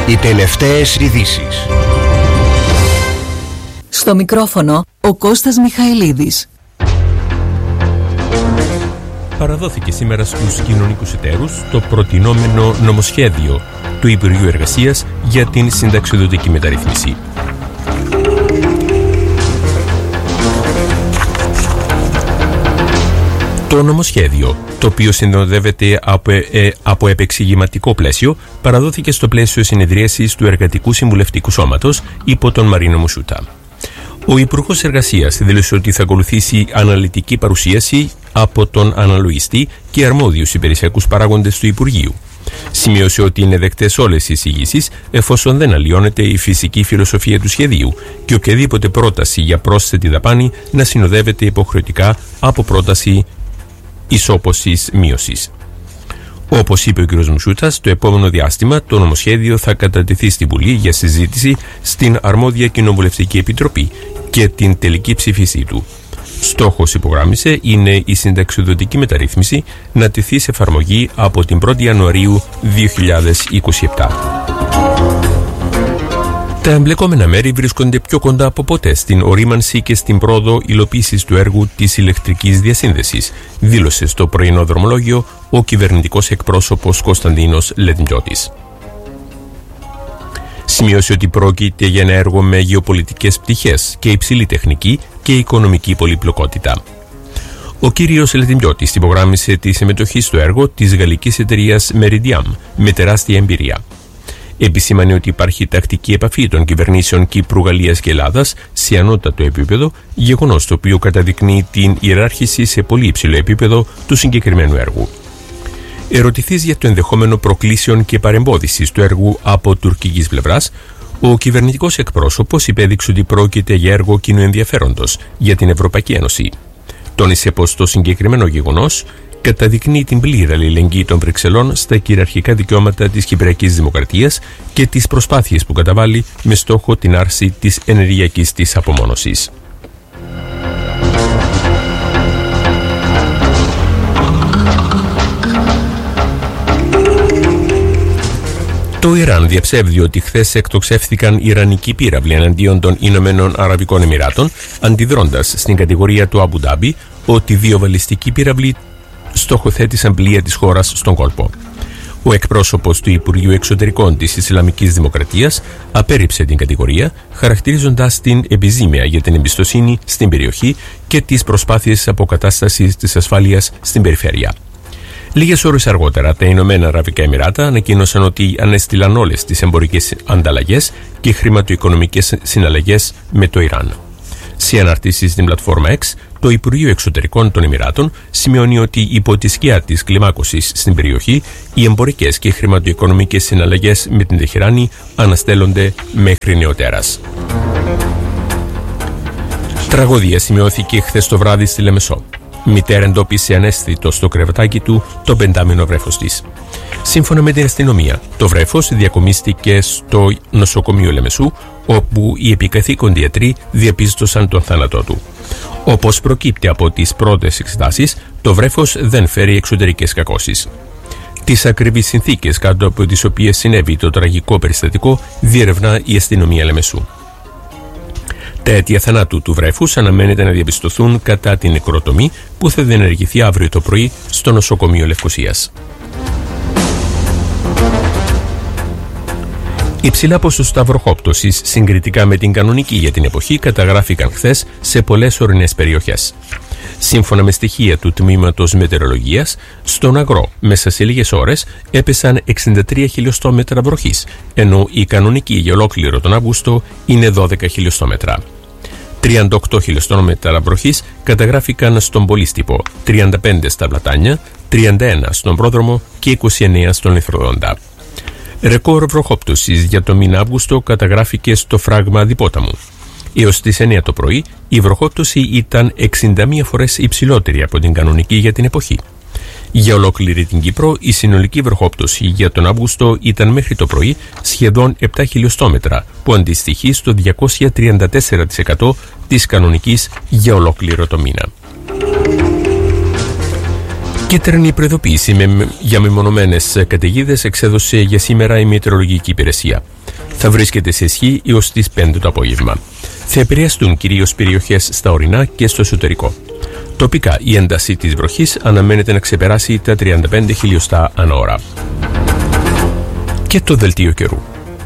Οι τελευταίες ειδήσεις. Στο μικρόφωνο ο Κώστας Μιχαηλίδης. Παραδόθηκε σήμερα στους κοινωνικούς εταίρους το προτινόμενο νομοσχέδιο του Υπουργείου Εργασίας για την συνταξιοδοτική μεταρρύθμιση. Το νομοσχέδιο, το οποίο συνοδεύεται από επεξηγηματικό πλαίσιο, παραδόθηκε στο πλαίσιο συνεδρίασης του Εργατικού Συμβουλευτικού Σώματος υπό τον Μαρίνο Μουσούτα. Ο Υπουργός Εργασίας δήλωσε ότι θα ακολουθήσει αναλυτική παρουσίαση από τον αναλογιστή και αρμόδιους υπηρεσιακούς παράγοντες του Υπουργείου. Σημείωσε ότι είναι δεκτές όλες οι εισηγήσεις εφόσον δεν αλλοιώνεται η φυσική φιλοσοφία του σχεδίου και οποιαδήποτε πρόταση για πρόσθετη δαπάνη να συνοδεύεται υποχρεωτικά από πρόταση ισόπωσης μείωσης. Όπως είπε ο κ. Μουσούτας, το επόμενο διάστημα το νομοσχέδιο θα κατατεθεί στη Βουλή για συζήτηση στην αρμόδια Κοινοβουλευτική Επιτροπή και την τελική ψήφισή του. Στόχος, υπογράμμισε, είναι η συνταξιοδοτική μεταρρύθμιση να τεθεί σε εφαρμογή από την 1η Ιανουαρίου 2027. Τα εμπλεκόμενα μέρη βρίσκονται πιο κοντά από ποτέ στην ορίμανση και στην πρόοδο υλοποίησης του έργου της ηλεκτρικής διασύνδεσης, δήλωσε στο πρωινό δρομολόγιο ο κυβερνητικός εκπρόσωπος Κωνσταντίνος Λετιμπιώτης. Σημείωσε ότι πρόκειται για ένα έργο με γεωπολιτικές πτυχές και υψηλή τεχνική και οικονομική πολυπλοκότητα. Ο κύριος Λετιμπιώτης υπογράμμισε τη συμμετοχή στο έργο της γαλλικής εταιρείας Meridiam με τεράστια εμπειρία. Επισήμανε ότι υπάρχει τακτική επαφή των κυβερνήσεων Κύπρου, Γαλλίας και Ελλάδας σε ανώτατο επίπεδο, γεγονός το οποίο καταδεικνύει την ιεράρχηση σε πολύ υψηλό επίπεδο του συγκεκριμένου έργου. Ερωτηθείς για το ενδεχόμενο προκλήσεων και παρεμπόδισης του έργου από τουρκικής πλευράς, ο κυβερνητικός εκπρόσωπος υπέδειξε ότι πρόκειται για έργο κοινού ενδιαφέροντος για την Ευρωπαϊκή Ένωση. Τόνισε πως το συγκεκριμένο γεγονός καταδεικνύει την πλήρη αλληλεγγύη των Βρυξελών στα κυριαρχικά δικαιώματα της Κυπριακής Δημοκρατίας και τις προσπάθειες που καταβάλει με στόχο την άρση της ενεργειακής της απομόνωσης. Το Ιράν διαψεύδει ότι χθες εκτοξεύθηκαν ιρανικοί πύραυλοι εναντίον των Ηνωμένων Αραβικών Εμιράτων, αντιδρώντας στην κατηγορία του Αμπου Ντάμπι ότι δύο βαλιστικοί πύραυλοι στοχοθέτησαν πλοία της χώρας στον κόλπο. Ο εκπρόσωπος του Υπουργείου Εξωτερικών της Ισλαμικής Δημοκρατίας απέρριψε την κατηγορία, χαρακτηρίζοντας την επιζήμια για την εμπιστοσύνη στην περιοχή και τις προσπάθειες αποκατάστασης της ασφάλειας στην περιφέρεια. Λίγες ώρες αργότερα, τα Ηνωμένα Αραβικά Εμιράτα ανακοίνωσαν ότι ανέστειλαν όλες τις εμπορικές ανταλλαγές και χρηματοοικονομικές συναλλαγές με το Ιράν. Σε αναρτήσεις στην πλατφόρμα X, το Υπουργείο Εξωτερικών των Εμιράτων σημειώνει ότι υπό τη σκιά της κλιμάκωσης στην περιοχή, οι εμπορικές και χρηματοοικονομικές συναλλαγές με την Τεχεράνη αναστέλλονται μέχρι νεοτέρας. Τραγωδία σημειώθηκε χθες το βράδυ στη Λεμεσό. Μητέρα εντόπισε αναίσθητο στο κρεβατάκι του το 5μηνο βρέφος της. Σύμφωνα με την αστυνομία, το βρέφος διακομίστηκε στο νοσοκομείο Λεμεσού, όπου οι επικαθήκοντοι ιατροί διαπίστωσαν τον θάνατό του. Όπως προκύπτει από τις πρώτες εξετάσεις, το βρέφος δεν φέρει εξωτερικές κακώσεις. Τις ακριβείς συνθήκες κάτω από τις οποίες συνέβη το τραγικό περιστατικό διερευνά η αστυνομία Λεμεσού. Τα αίτια θανάτου του βρέφους αναμένεται να διαπιστωθούν κατά την νεκροτομή που θα διενεργηθεί αύριο το πρωί στο νοσοκομείο Λευκωσίας. Υψηλά ποσοστά βροχόπτωσης συγκριτικά με την κανονική για την εποχή καταγράφηκαν χθες σε πολλές ορεινές περιοχές. Σύμφωνα με στοιχεία του Τμήματος Μετεωρολογίας, στον Αγρό μέσα σε λίγες ώρες έπεσαν 63 χιλιοστόμετρα βροχής, ενώ η κανονική για ολόκληρο τον Αύγουστο είναι 12 χιλιοστόμετρα. 38 χιλιοστόμετρα βροχής καταγράφηκαν στον Πολύστυπο, 35 στα Πλατάνια, 31 στον Πρόδρομο και 29 στον Λιθροδόντα. Ρεκόρ βροχόπτωσης για το μήνα Αύγουστο καταγράφηκε στο φράγμα Διπόταμου. Έως τις 9 το πρωί η βροχόπτωση ήταν 61 φορές υψηλότερη από την κανονική για την εποχή. Για ολόκληρη την Κύπρο η συνολική βροχόπτωση για τον Αύγουστο ήταν μέχρι το πρωί σχεδόν 7 χιλιοστόμετρα, που αντιστοιχεί στο 234% της κανονικής για ολόκληρο το μήνα. Κίτρινη προειδοποίηση για μεμονωμένες καταιγίδες εξέδωσε για σήμερα η Μετεωρολογική Υπηρεσία. Θα βρίσκεται σε ισχύ έως τις 5 το απόγευμα. Θα επηρεαστούν κυρίως περιοχές στα ορεινά και στο εσωτερικό. Τοπικά η ένταση της βροχής αναμένεται να ξεπεράσει τα 35 χιλιοστά ανά ώρα. Και το δελτίο καιρού.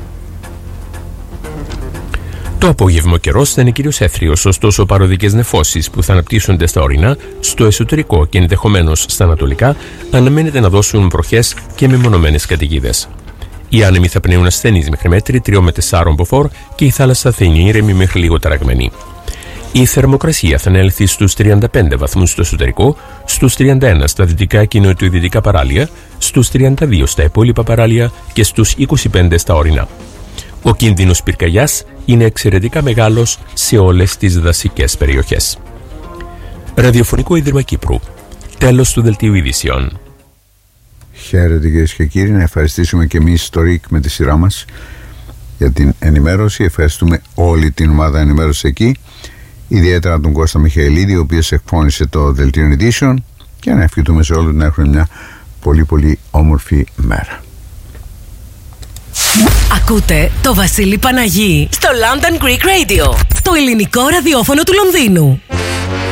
Το απόγευμα ο καιρός θα είναι κυρίως έθριος, ωστόσο παροδικές νεφώσεις που θα αναπτύσσονται στα ορεινά, στο εσωτερικό και ενδεχομένως στα ανατολικά αναμένεται να δώσουν βροχές και μεμονωμένες καταιγίδες. Οι άνεμοι θα πνέουν ασθενείς μέχρι μέτρη 3 με 4 μποφόρ και η θάλασσα θα είναι ήρεμη μέχρι λίγο ταραγμένη. Η θερμοκρασία θα ανέλθει στους 35 βαθμούς στο εσωτερικό, στους 31 στα δυτικά και νοτιοδυτικά παράλια, στους 32 στα υπόλοιπα παράλια και στους 25 στα ορεινά. Ο κίνδυνος πυρκαγιάς είναι εξαιρετικά μεγάλος σε όλες τις δασικές περιοχές. Ραδιοφωνικό Ίδρυμα Κύπρου. Τέλος του δελτίου ειδήσεων. Χαίρετε κυρίες και κύριοι, να ευχαριστήσουμε και εμείς το ΡΙΚ με τη σειρά μας για την ενημέρωση. Ευχαριστούμε όλη την ομάδα ενημέρωση εκεί, ιδιαίτερα τον Κώστα Μιχαηλίδη, ο οποίος εκφώνησε το δελτίο ειδήσεων, και να ευχηθούμε σε όλους να έχουν μια πολύ πολύ όμορφη μέρα. Ακούτε το Βασίλη Παναγί στο London Greek Radio, το ελληνικό ραδιόφωνο του Λονδίνου.